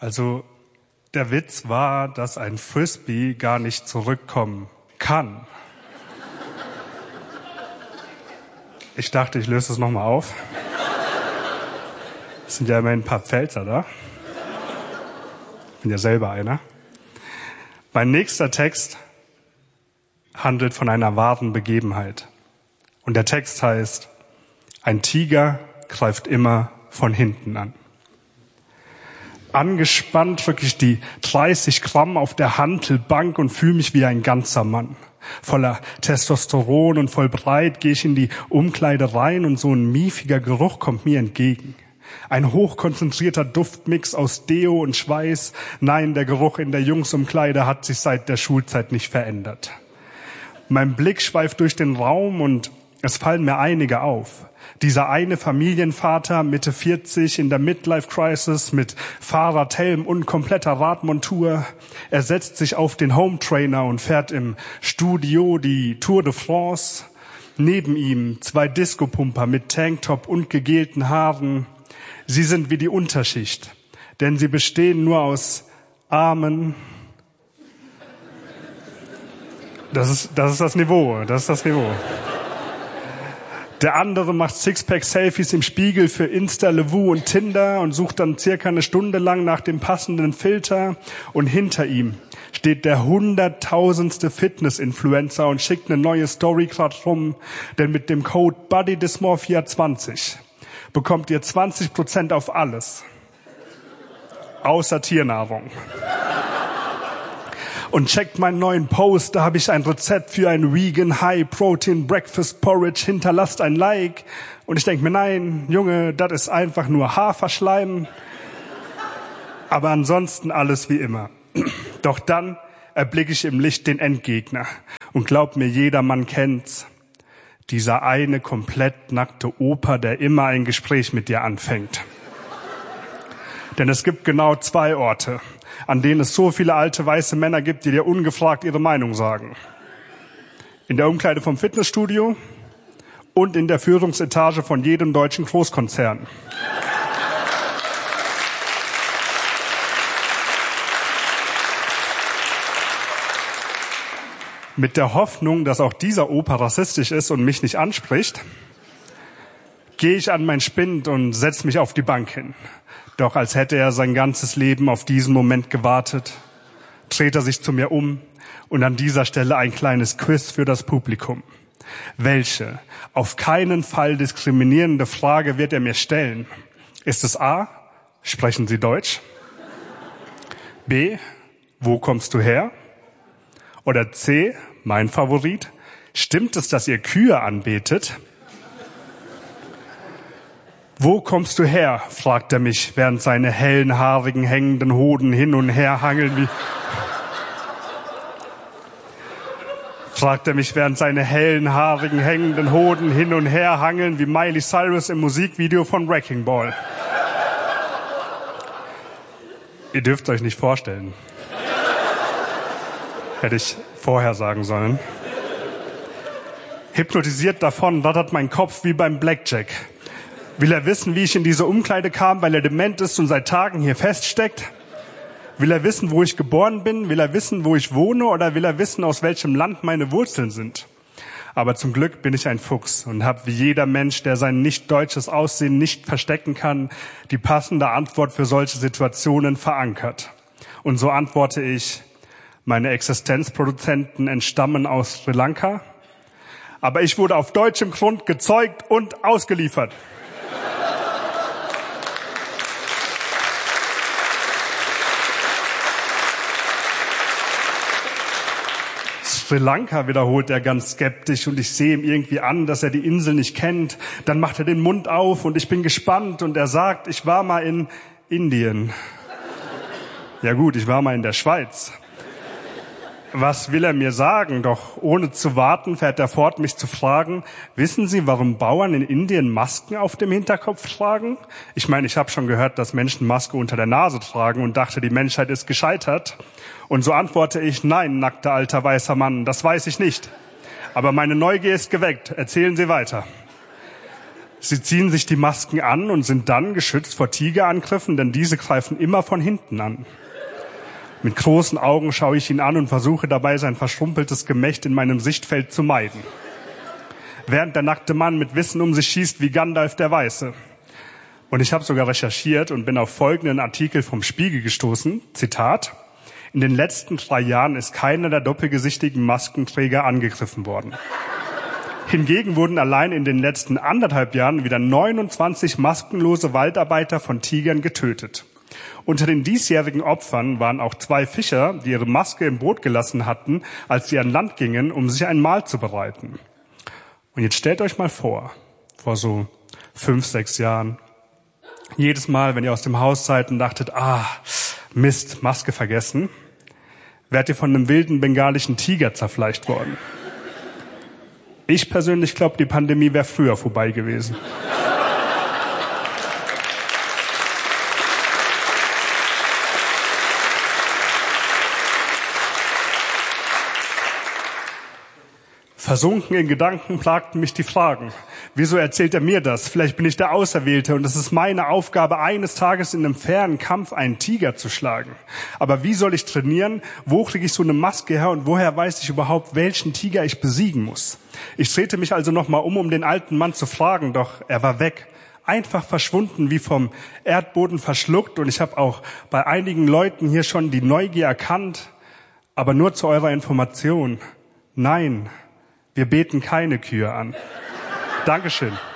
Also der Witz war, dass ein Frisbee gar nicht zurückkommen kann. Ich dachte, ich löse es nochmal auf. Es sind ja immerhin ein paar Pfälzer da. Ich bin ja selber einer. Mein nächster Text handelt von einer wahren Begebenheit. Und der Text heißt: Ein Tiger greift immer von hinten an. Angespannt drücke ich die 30 Gramm auf der Hantelbank und fühle mich wie ein ganzer Mann. Voller Testosteron und voll breit gehe ich in die Umkleide rein und so ein miefiger Geruch kommt mir entgegen. Ein hochkonzentrierter Duftmix aus Deo und Schweiß. Nein, der Geruch in der Jungsumkleide hat sich seit der Schulzeit nicht verändert. Mein Blick schweift durch den Raum und es fallen mir einige auf. Dieser eine Familienvater, Mitte 40, in der Midlife-Crisis, mit Fahrradhelm und kompletter Radmontur. Er setzt sich auf den Hometrainer und fährt im Studio die Tour de France. Neben ihm 2 Disco-Pumper mit Tanktop und gegelten Haaren. Sie sind wie die Unterschicht, denn sie bestehen nur aus Armen. Das ist das Niveau. Der andere macht Sixpack-Selfies im Spiegel für Insta, Levu und Tinder und sucht dann circa eine Stunde lang nach dem passenden Filter. Und hinter ihm steht der 100.000. Fitness-Influencer und schickt eine neue Story grad rum. Denn mit dem Code BODYDYSMORPHIA20 bekommt ihr 20% auf alles. Außer Tiernahrung. Und checkt meinen neuen Post, da habe ich ein Rezept für ein Vegan High Protein Breakfast Porridge, hinterlasst ein Like. Und ich denke mir, nein, Junge, das ist einfach nur Haferschleim. Aber ansonsten alles wie immer. Doch dann erblicke ich im Licht den Endgegner. Und glaubt mir, jedermann kennt's. Dieser eine komplett nackte Opa, der immer ein Gespräch mit dir anfängt. Denn es gibt genau 2 Orte, an denen es so viele alte weiße Männer gibt, die dir ungefragt ihre Meinung sagen. In der Umkleide vom Fitnessstudio und in der Führungsetage von jedem deutschen Großkonzern. Mit der Hoffnung, dass auch dieser Opa rassistisch ist und mich nicht anspricht, gehe ich an mein Spind und setze mich auf die Bank hin. Doch als hätte er sein ganzes Leben auf diesen Moment gewartet, dreht er sich zu mir um und an dieser Stelle ein kleines Quiz für das Publikum. Welche auf keinen Fall diskriminierende Frage wird er mir stellen? Ist es A, sprechen Sie Deutsch? B, wo kommst du her? Oder C, mein Favorit, stimmt es, dass ihr Kühe anbetet? Wo kommst du her? Fragt er mich, während seine hellen, haarigen, hängenden Hoden hin und her hangeln wie... Miley Cyrus im Musikvideo von Wrecking Ball. Ihr dürft euch nicht vorstellen. Hätte ich vorher sagen sollen. Hypnotisiert davon rattert mein Kopf wie beim Blackjack. Will er wissen, wie ich in diese Umkleide kam, weil er dement ist und seit Tagen hier feststeckt? Will er wissen, wo ich geboren bin? Will er wissen, wo ich wohne? Oder will er wissen, aus welchem Land meine Wurzeln sind? Aber zum Glück bin ich ein Fuchs und habe wie jeder Mensch, der sein nicht deutsches Aussehen nicht verstecken kann, die passende Antwort für solche Situationen verankert. Und so antworte ich: Meine Existenzproduzenten entstammen aus Sri Lanka, aber ich wurde auf deutschem Grund gezeugt und ausgeliefert. Sri Lanka, wiederholt er ganz skeptisch und ich sehe ihm irgendwie an, dass er die Insel nicht kennt. Dann macht er den Mund auf und ich bin gespannt und er sagt, ich war mal in Indien. Ja gut, ich war mal in der Schweiz. Was will er mir sagen? Doch ohne zu warten fährt er fort, mich zu fragen, wissen Sie, warum Bauern in Indien Masken auf dem Hinterkopf tragen? Ich meine, ich habe schon gehört, dass Menschen Maske unter der Nase tragen und dachte, die Menschheit ist gescheitert. Und so antworte ich, nein, nackter alter weißer Mann, das weiß ich nicht. Aber meine Neugier ist geweckt. Erzählen Sie weiter. Sie ziehen sich die Masken an und sind dann geschützt vor Tigerangriffen, denn diese greifen immer von hinten an. Mit großen Augen schaue ich ihn an und versuche dabei, sein verschrumpeltes Gemächt in meinem Sichtfeld zu meiden. Während der nackte Mann mit Wissen um sich schießt wie Gandalf der Weiße. Und ich habe sogar recherchiert und bin auf folgenden Artikel vom Spiegel gestoßen. Zitat: In den letzten 3 Jahren ist keiner der doppelgesichtigen Maskenträger angegriffen worden. Hingegen wurden allein in den letzten 1,5 Jahren wieder 29 maskenlose Waldarbeiter von Tigern getötet. Unter den diesjährigen Opfern waren auch 2 Fischer, die ihre Maske im Boot gelassen hatten, als sie an Land gingen, um sich ein Mahl zu bereiten. Und jetzt stellt euch mal vor so 5, 6 Jahren, jedes Mal, wenn ihr aus dem Haus seid und dachtet, Mist, Maske vergessen, wärt ihr von einem wilden bengalischen Tiger zerfleischt worden. Ich persönlich glaube, die Pandemie wäre früher vorbei gewesen. Versunken in Gedanken plagten mich die Fragen. Wieso erzählt er mir das? Vielleicht bin ich der Auserwählte und es ist meine Aufgabe, eines Tages in einem fairen Kampf einen Tiger zu schlagen. Aber wie soll ich trainieren? Wo kriege ich so eine Maske her und woher weiß ich überhaupt, welchen Tiger ich besiegen muss? Ich drehte mich also nochmal um den alten Mann zu fragen, doch er war weg. Einfach verschwunden, wie vom Erdboden verschluckt. Und ich habe auch bei einigen Leuten hier schon die Neugier erkannt. Aber nur zu eurer Information. Nein. Wir beten keine Kühe an. Dankeschön.